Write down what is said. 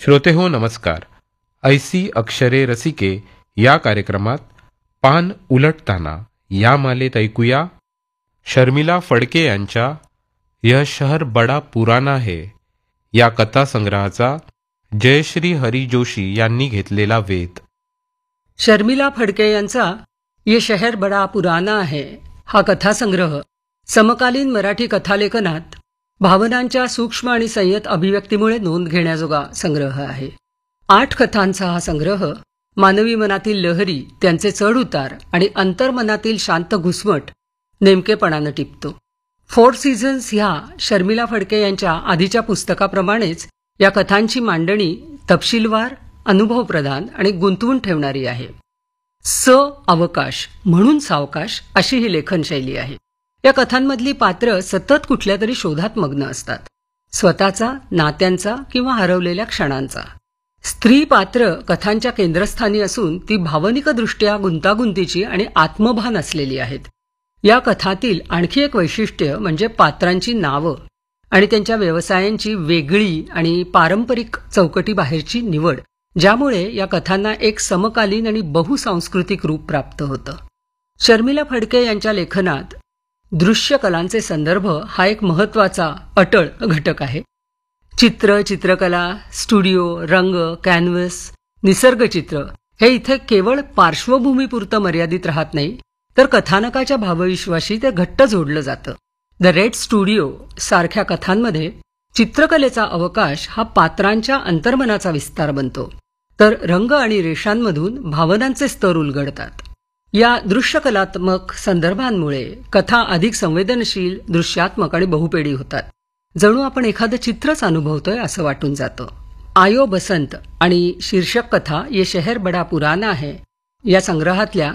श्रोते हो नमस्कार. ऐसी अक्षरे रसिके या कार्यक्रमात पान उलटताना या मालेत ऐकूया शर्मिला फडके यांच्या यह शहर बडा पुराना है या कथासंग्रहाचा जयश्री हरी जोशी यांनी घेतलेला वेध. शर्मिला फडके यांचा ये शहर बडा पुराना है हा कथासंग्रह समकालीन मराठी कथालेखनात भावनांच्या सूक्ष्म आणि संयत अभिव्यक्तीमुळे नोंद घेण्याजोगा संग्रह आहे. 8 कथांचा हा संग्रह मानवी मनातील लहरी, त्यांचे चढउतार आणि अंतर्मनातील शांत घुसमट नेमकेपणानं टिपतो. 4 सीझन्स ह्या शर्मिला फडके यांच्या आधीच्या पुस्तकाप्रमाणेच या कथांची मांडणी तपशीलवार, अनुभवप्रधान आणि गुंतवून ठेवणारी आहे. अवकाश म्हणून सावकाश अशी ही लेखनशैली आहे. या कथांमधली पात्र सतत कुठल्या तरी शोधात मग्न असतात, स्वतःचा, नात्यांचा किंवा हरवलेल्या क्षणांचा. स्त्री पात्र कथांच्या केंद्रस्थानी असून ती भावनिकदृष्ट्या गुंतागुंतीची आणि आत्मभान असलेली आहेत. या कथातील आणखी एक वैशिष्ट्य म्हणजे पात्रांची नावं आणि त्यांच्या व्यवसायांची वेगळी आणि पारंपरिक चौकटीबाहेरची निवड, ज्यामुळे या कथांना एक समकालीन आणि बहुसांस्कृतिक रूप प्राप्त होतं. शर्मिला फडके यांच्या लेखनात दृश्य कलांचे संदर्भ हा एक महत्त्वाचा अटळ घटक आहे. चित्र, चित्रकला, स्टुडिओ, रंग, कॅनव्हस, निसर्गचित्र हे इथे केवळ पार्श्वभूमीपुरतं मर्यादित राहत नाही, तर कथानकाच्या भावविश्वाशी ते घट्ट जोडलं जातं. द रेड स्टुडिओ सारख्या कथांमध्ये चित्रकलेचा अवकाश हा पात्रांच्या अंतर्मनाचा विस्तार बनतो, तर रंग आणि रेषांमधून भावनांचे स्तर उलगडतात. या दृश्यकलात्मक संदर्भांमुळे कथा अधिक संवेदनशील, दृश्यात्मक आणि बहुपेडी होतात. जणू आपण एखादं चित्रच अनुभवतोय असं वाटून जातं. आयो बसंत आणि शीर्षक कथा ये शहर बडा पुराना है या संग्रहातल्या